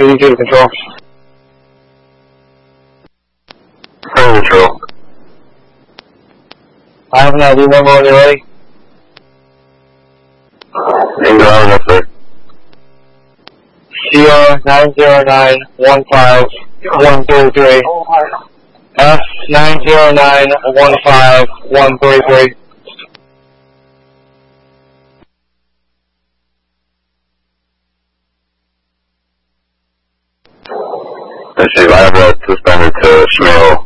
BD2 to control. Control. I have an ID number when you're ready. Inbound, yes, sir. C90915-133. F90915-133. Let's see, I have that suspended to Schmiel